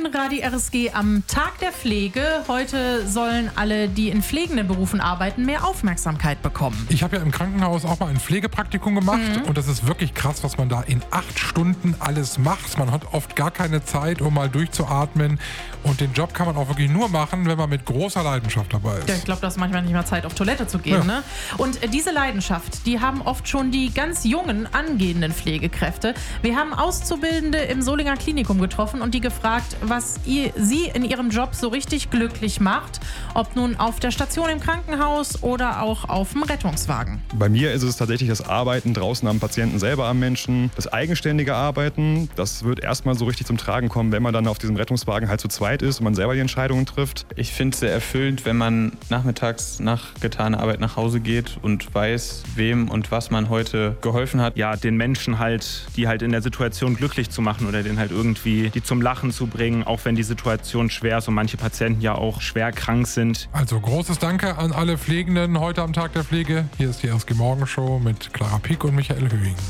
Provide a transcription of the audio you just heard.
Moin Radi RSG am Tag der Pflege. Heute sollen alle, die in pflegenden Berufen arbeiten, mehr Aufmerksamkeit bekommen. Ich habe ja im Krankenhaus auch mal ein Pflegepraktikum gemacht und das ist wirklich krass, was man da in 8 Stunden alles macht. Man hat oft gar keine Zeit, um mal durchzuatmen und den Job kann man auch wirklich nur machen, wenn man mit großer Leidenschaft dabei ist. Ja, ich glaube, da ist manchmal nicht mal Zeit, auf Toilette zu gehen. Ja. Ne? Und diese Leidenschaft, die haben oft schon die ganz jungen, angehenden Pflegekräfte. Wir haben Auszubildende im Solinger Klinikum getroffen und die gefragt, was sie in ihrem Job so richtig glücklich macht. Ob nun auf der Station im Krankenhaus oder auch auf dem Rettungswagen. Bei mir ist es tatsächlich das Arbeiten draußen am Patienten selber, am Menschen. Das eigenständige Arbeiten, das wird erstmal so richtig zum Tragen kommen, wenn man dann auf diesem Rettungswagen halt zu zweit ist und man selber die Entscheidungen trifft. Ich finde es sehr erfüllend, wenn man nachmittags nach getaner Arbeit nach Hause geht und weiß, wem und was man heute geholfen hat. Ja, den Menschen halt, die halt in der Situation glücklich zu machen oder den halt irgendwie die zum Lachen zu bringen, auch wenn die Situation schwer ist und manche Patienten ja auch schwer krank sind. Also großes Danke an alle Pflegenden heute am Tag der Pflege. Hier ist die RSG Morgenshow mit Clara Pieck und Michael Höhing.